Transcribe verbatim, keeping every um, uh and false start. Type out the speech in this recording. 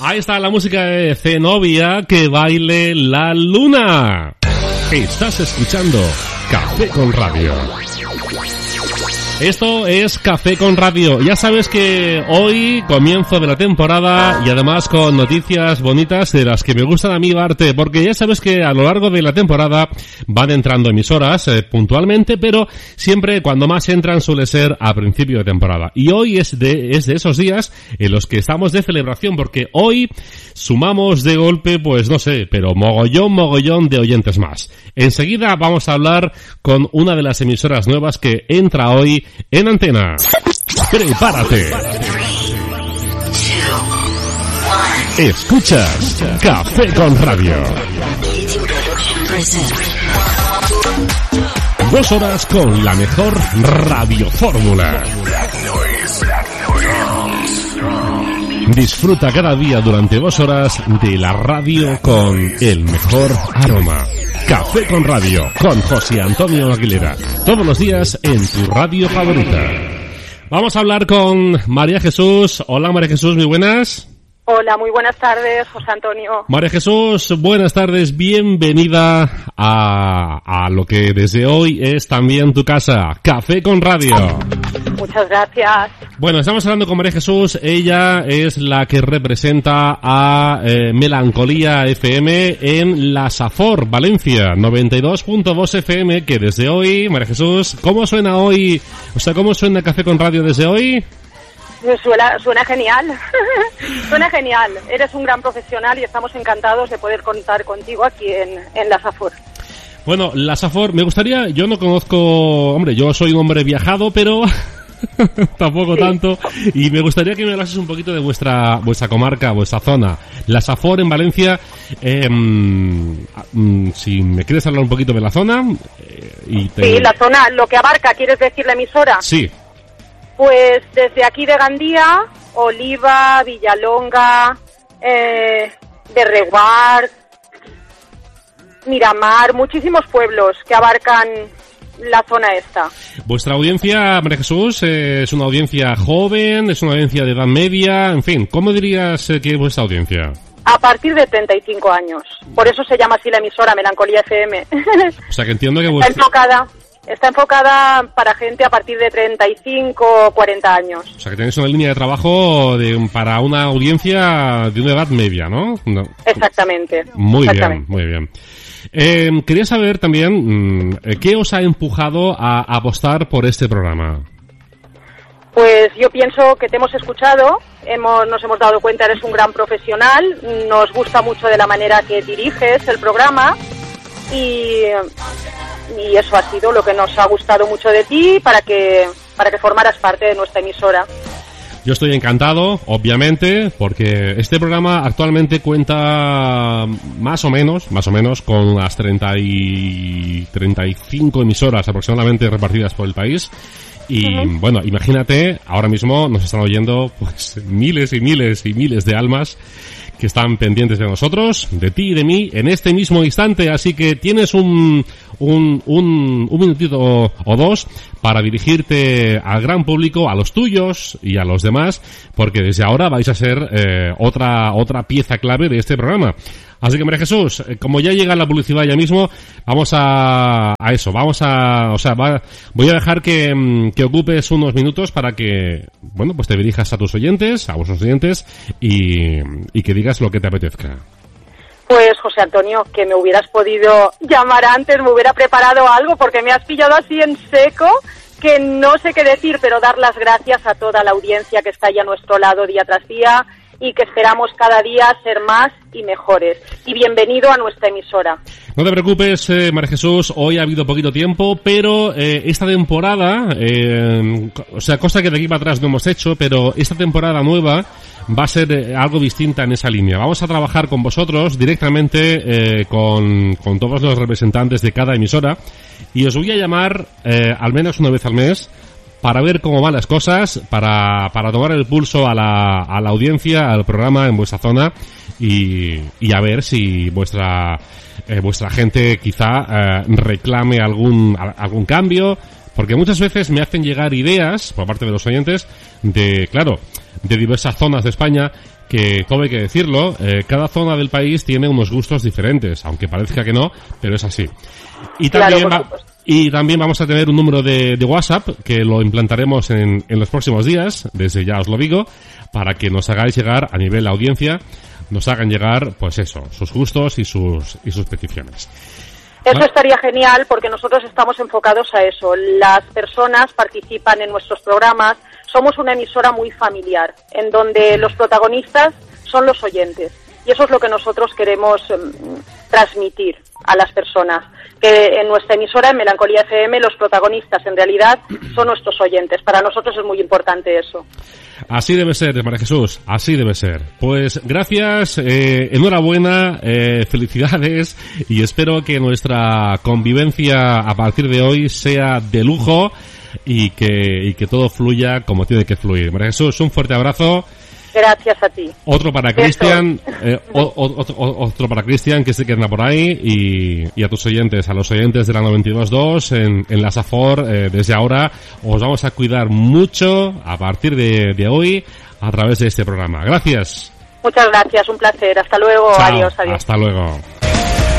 Ahí está la música de Zenobia, Que baile la luna. Estás escuchando Café con Radio. Esto es Café con Radio. Ya sabes que hoy comienzo de la temporada y además con noticias bonitas de las que me gustan a mí darte, porque ya sabes que a lo largo de la temporada van entrando emisoras eh, puntualmente, pero siempre cuando más entran suele ser a principio de temporada. Y hoy es de, es de esos días en los que estamos de celebración, porque hoy sumamos de golpe, pues no sé, pero mogollón, mogollón de oyentes más. Enseguida vamos a hablar con una de las emisoras nuevas que entra hoy en antena. Prepárate. Escuchas Café con Radio. Dos horas con la mejor radiofórmula. Disfruta cada día durante dos horas de la radio con el mejor aroma. Café con Radio, con José Antonio Aguilera. Todos los días en tu radio favorita. Vamos a hablar con María Jesús. Hola María Jesús, muy buenas. Hola, muy buenas tardes, José Antonio. María Jesús, buenas tardes, bienvenida a, a lo que desde hoy es también tu casa, Café con Radio. Muchas gracias. Bueno, estamos hablando con María Jesús. Ella es la que representa a eh, Melancolía F M en la Safor, Valencia, noventa y dos punto dos F M, que desde hoy, María Jesús, ¿cómo suena hoy? O sea, ¿cómo suena Café con Radio desde hoy? Suena, suena genial, suena genial. Eres un gran profesional y estamos encantados de poder contar contigo aquí en, en la Safor. Bueno, la Safor, me gustaría, yo no conozco, hombre, yo soy un hombre viajado, pero tampoco sí. tanto, y me gustaría que me hablases un poquito de vuestra vuestra comarca, vuestra zona. La Safor en Valencia, eh, si me quieres hablar un poquito de la zona. Eh, y te... Sí, la zona, lo que abarca, ¿quieres decir la emisora? Sí. Pues desde aquí de Gandía, Oliva, Villalonga, eh, de Reguard, Miramar, muchísimos pueblos que abarcan la zona esta. Vuestra audiencia, María Jesús, eh, es una audiencia joven, es una audiencia de edad media, en fin, ¿cómo dirías eh, que es vuestra audiencia? A partir de treinta y cinco años, por eso se llama así la emisora, Melancolía F M. O sea que entiendo que Está vuestra... enfocada... Está enfocada para gente a partir de treinta y cinco o cuarenta años. O sea, que tenéis una línea de trabajo de, para una audiencia de una edad media, ¿no? no. Exactamente. Muy exactamente. bien, muy bien. Eh, quería saber también, ¿qué os ha empujado a apostar por este programa? Pues yo pienso que te hemos escuchado, hemos, nos hemos dado cuenta, eres un gran profesional, nos gusta mucho de la manera que diriges el programa y... y eso ha sido lo que nos ha gustado mucho de ti para que para que formaras parte de nuestra emisora. Yo estoy encantado, obviamente, porque este programa actualmente cuenta más o menos, más o menos con unas treinta y treinta y cinco emisoras aproximadamente repartidas por el país. Y uh-huh. bueno, imagínate, ahora mismo nos están oyendo pues miles y miles y miles de almas que están pendientes de nosotros, de ti y de mí, en este mismo instante. Así que tienes un, un, un, un minutito o, o dos para dirigirte al gran público, a los tuyos y a los demás, porque desde ahora vais a ser eh, otra, otra pieza clave de este programa. Así que, María Jesús, como ya llega la publicidad ya mismo, vamos a, a eso, vamos a, o sea, va, voy a dejar que, que ocupes unos minutos para que, bueno, pues te dirijas a tus oyentes, a vuestros oyentes, y, y que digas lo que te apetezca. Pues, José Antonio, que me hubieras podido llamar antes, me hubiera preparado algo, porque me has pillado así en seco, que no sé qué decir, pero dar las gracias a toda la audiencia que está ahí a nuestro lado día tras día, y que esperamos cada día ser más y mejores. Y bienvenido a nuestra emisora. No te preocupes, eh, María Jesús, hoy ha habido poquito tiempo, pero eh, esta temporada, eh, o sea, cosa que de aquí para atrás no hemos hecho, pero esta temporada nueva va a ser eh, algo distinta en esa línea. Vamos a trabajar con vosotros directamente, eh, con, con todos los representantes de cada emisora, y os voy a llamar eh, al menos una vez al mes, para ver cómo van las cosas, para, para tomar el pulso a la, a la audiencia, al programa en vuestra zona, y, y a ver si vuestra, eh, vuestra gente quizá eh, reclame algún, algún cambio, porque muchas veces me hacen llegar ideas, por parte de los oyentes, de, claro, de diversas zonas de España, que, todo hay que decirlo, eh, cada zona del país tiene unos gustos diferentes, aunque parezca que no, pero es así. Y también, Claro, va, y también vamos a tener un número de, de WhatsApp que lo implantaremos en, en los próximos días, desde ya os lo digo, para que nos hagáis llegar a nivel de audiencia, nos hagan llegar, pues eso, sus gustos y sus, y sus peticiones. Eso estaría genial porque nosotros estamos enfocados a eso. Las personas participan en nuestros programas. Somos una emisora muy familiar, en donde los protagonistas son los oyentes. Y eso es lo que nosotros queremos um, transmitir a las personas. Que en nuestra emisora, en Melancolía F M, los protagonistas en realidad son nuestros oyentes. Para nosotros es muy importante eso. Así debe ser, María Jesús, así debe ser. Pues gracias, eh, enhorabuena, eh, felicidades y espero que nuestra convivencia a partir de hoy sea de lujo y que, y que todo fluya como tiene que fluir. María Jesús, un fuerte abrazo. Gracias a ti. Otro para Cristian, eh, o, o, otro, otro para Cristian que se queda por ahí y, y a tus oyentes, a los oyentes de la noventa y dos punto dos en, en la Safor, eh, desde ahora os vamos a cuidar mucho a partir de, de hoy a través de este programa. Gracias. Muchas gracias, un placer. Hasta luego. Chao. Adiós, adiós. Hasta luego.